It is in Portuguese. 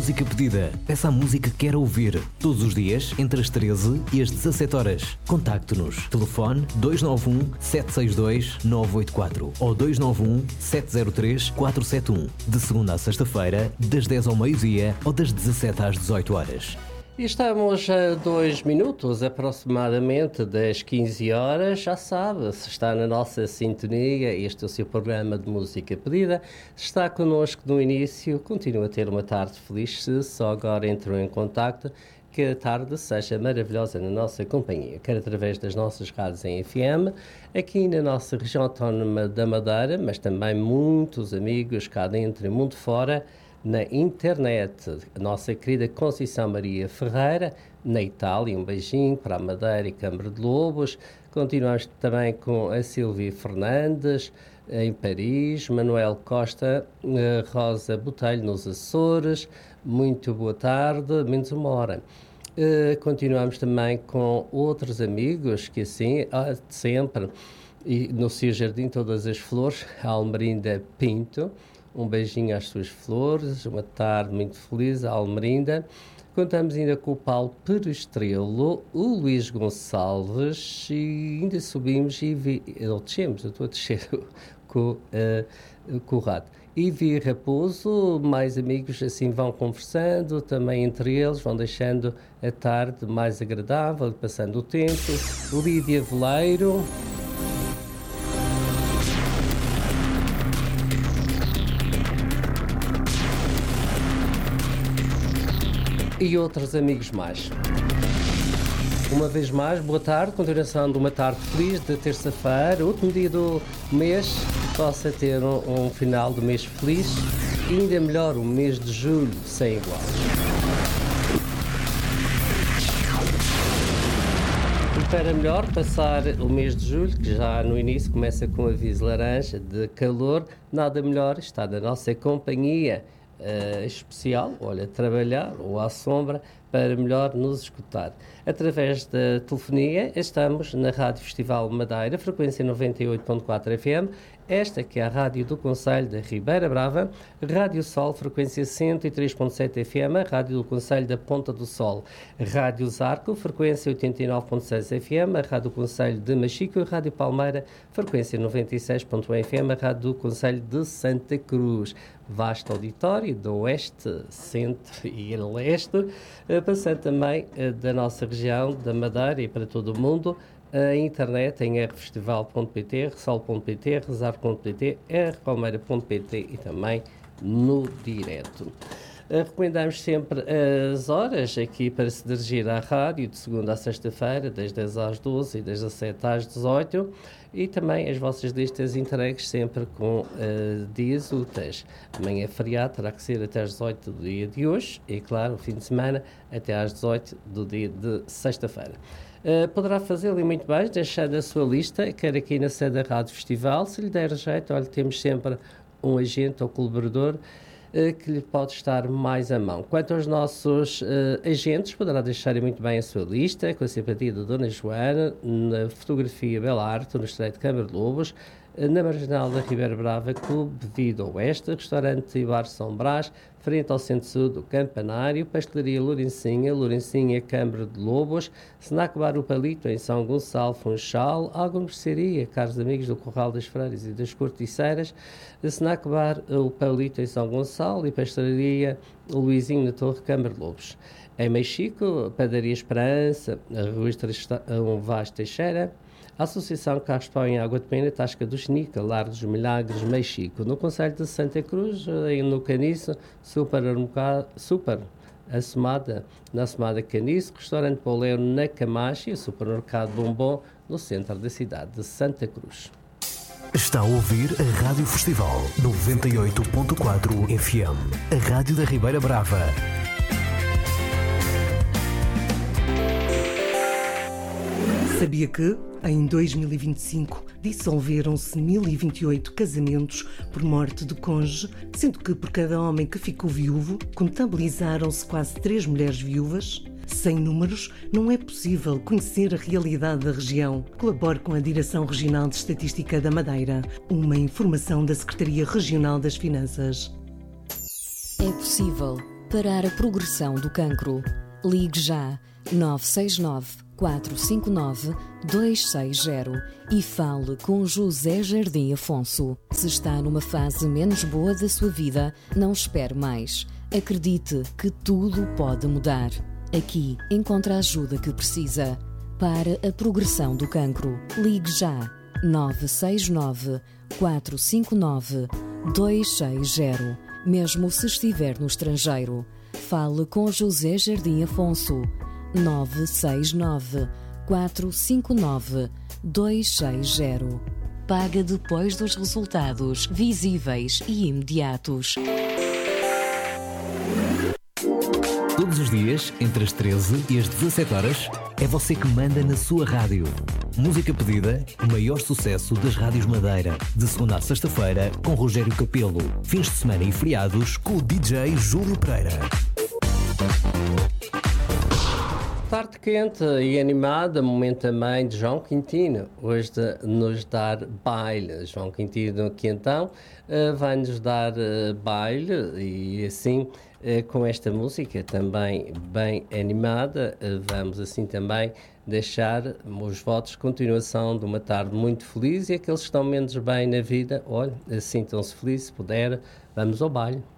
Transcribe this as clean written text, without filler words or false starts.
Música Pedida. Peça a música que quer ouvir. Todos os dias, entre as 13 e as 17 horas. Contacte-nos. Telefone 291-762-984 ou 291-703-471. De segunda a sexta-feira, das 10 ao meio-dia ou das 17 às 18 horas. E estamos a 2 minutos aproximadamente das 15 horas. Já sabe, se está na nossa sintonia, este é o seu programa de música pedida. Se está connosco no início, continua a ter uma tarde feliz. Se só agora entrou em contacto, que a tarde seja maravilhosa na nossa companhia, quer através das nossas rádios em FM, aqui na nossa região autónoma da Madeira, mas também muitos amigos cá dentro e mundo fora, na internet. A nossa querida Conceição Maria Ferreira, na Itália, um beijinho para a Madeira e Câmara de Lobos. Continuamos também com a Silvia Fernandes, em Paris, Manuel Costa, Rosa Botelho, nos Açores. Muito boa tarde, menos uma hora. Continuamos também com outros amigos que assim, sempre, e no seu jardim todas as flores, a Almerinda Pinto. Um beijinho às suas flores, uma tarde muito feliz, a Almerinda. Contamos ainda com o Paulo Perestrelo, o Luís Gonçalves e ainda subimos e descemos, eu estou a descer com o rato. E Vi Raposo, mais amigos assim vão conversando, também entre eles, vão deixando a tarde mais agradável, passando o tempo. Lídia Veleiro. E outros amigos mais. Uma vez mais, boa tarde, continuação de uma tarde feliz de terça-feira, último dia do mês, que possa ter um final do mês feliz, e ainda melhor, o mês de julho sem igual. E para melhor passar o mês de julho, que já no início começa com aviso laranja de calor, nada melhor está na nossa companhia especial, olha, trabalhar ou à sombra, para melhor nos escutar. Através da telefonia, estamos na Rádio Festival Madeira, frequência 98.4 FM, esta que é a Rádio do Concelho da Ribeira Brava, Rádio Sol, frequência 103.7 FM, a Rádio do Concelho da Ponta do Sol, Rádio Zarco, frequência 89.6 FM, a Rádio do Concelho de Machico e Rádio Palmeira, frequência 96.1 FM, a Rádio do Concelho de Santa Cruz. Vasto auditório do Oeste, Centro e Leste, passando também da nossa região, da Madeira e para todo o mundo, a internet em rfestival.pt, resol.pt, rezar.pt, rpalmeira.pt e também no direto. Recomendamos sempre as horas aqui para se dirigir à rádio de segunda a sexta-feira, das 10 às 12 e das 17 às 18, e também as vossas listas entregues sempre com dias úteis. Amanhã é feriado, terá que ser até às 18 do dia de hoje e, claro, o fim de semana até às 18 do dia de sexta-feira. Poderá fazê-lo e muito bem, deixando a sua lista, quer aqui na sede da Rádio Festival. Se lhe der jeito, olha, temos sempre um agente ou colaborador que lhe pode estar mais à mão. Quanto aos nossos agentes, poderá deixar muito bem a sua lista, com a simpatia da Dona Joana, na fotografia Bela Arte, no Estreito de Câmara de Lobos, na Marginal da Ribeira Brava, Clube Vida Oeste, Restaurante e Bar São Brás, frente ao Centro-Sul do Campanário, Pastelaria Lourencinha, Câmara de Lobos, Snack Bar O Palito, em São Gonçalo, Funchal, Mercearia, caros amigos do Corral das Freiras e das Corticeiras, Snack Bar O Palito, em São Gonçalo, e Pastelaria Luizinho, na Torre, Câmara de Lobos. Em Mexico, Padaria Esperança, Rua Vaz Teixeira, a Associação Carros Pão em Água de Pena, Tasca do Xnica, Lar dos Milagres, Mexico. No Concelho de Santa Cruz, no Caniço, na Assomada Caniço, Restaurante Pauleiro na Camacha e Supermercado Bombom, no centro da cidade de Santa Cruz. Está a ouvir a Rádio Festival 98.4 FM, a Rádio da Ribeira Brava. Sabia que, em 2025, dissolveram-se 1028 casamentos por morte do cônjuge, sendo que por cada homem que ficou viúvo, contabilizaram-se quase 3 mulheres viúvas? Sem números, não é possível conhecer a realidade da região. Colabore com a Direção Regional de Estatística da Madeira. Uma informação da Secretaria Regional das Finanças. É possível. parar a progressão do cancro. Ligue já 969 459 260 e fale com José Jardim Afonso. Se está numa fase menos boa da sua vida, não espere mais. Acredite que tudo pode mudar. Aqui encontra a ajuda que precisa. Para a progressão do cancro, ligue já 969 459 260. Mesmo se estiver no estrangeiro, fale com José Jardim Afonso. 969 459 260. Paga depois dos resultados visíveis e imediatos. Todos os dias, entre as 13 e as 17 horas, é você que manda na sua rádio. Música pedida, o maior sucesso das rádios Madeira. De segunda a sexta-feira, com Rogério Capelo. Fins de semana e feriados, com o DJ Júlio Pereira. Tarde quente e animada, momento também de João Quintino, hoje de nos dar baile. João Quintino que então vai-nos dar baile e assim com esta música também bem animada, vamos assim também deixar os votos de continuação de uma tarde muito feliz e aqueles que estão menos bem na vida, olha, sintam-se felizes, se puder, vamos ao baile.